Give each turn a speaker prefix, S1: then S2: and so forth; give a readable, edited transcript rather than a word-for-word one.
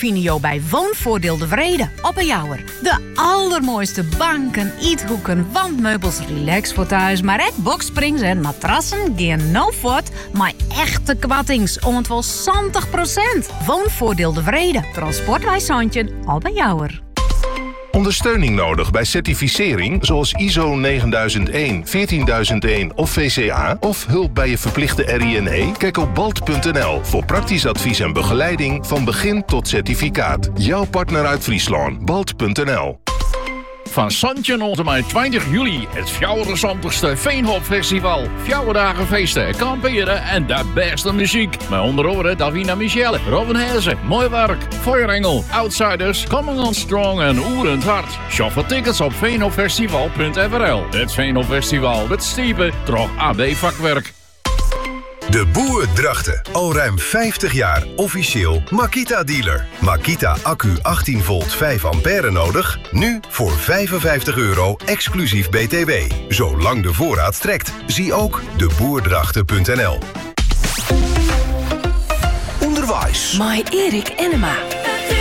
S1: vinden jou bij Woonvoordeel de Vrede op een Jouwer. De allermooiste banken, eethoeken, wandmeubels, relax voor thuis, maar ook boxsprings en matrassen gaan no voort, maar echte kwattings om het wel 60%. Woonvoordeel de Vrede. Transport bij Santje op een Jouwer.
S2: Ondersteuning nodig bij certificering zoals ISO 9001, 14001 of VCA? Of hulp bij je verplichte RINE? Kijk op balt.nl voor praktisch advies en begeleiding van begin tot certificaat. Jouw partner uit Friesland, balt.nl.
S3: Van Santje tot en met 20 juli het 64ste Veenhopfestival. 4 dagen feesten, kamperen en de beste muziek. Met onder andere Davina Michelle, Robin Hezen, Mooi Werk, Feuerengel, Outsiders, Coming on Strong en Oerend Hart. Shop voor tickets op veenhopfestival.nl. Het Veenhopfestival, het stiepen, toch AB Vakwerk.
S4: De Boer Drachten. Al ruim 50 jaar officieel Makita-dealer. Makita accu 18 volt 5 ampère nodig? Nu voor €55 exclusief BTW. Zolang de voorraad strekt. Zie ook deboerdrachten.nl.
S5: Onderwijs.
S6: My Erik Enema.